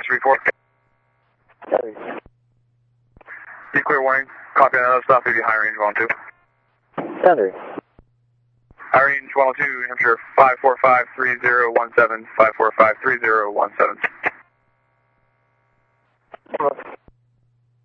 report. Be clear warning. Copy another stop if you high range 102. Thunder. High range 102, New Hampshire 5453017, 5453017.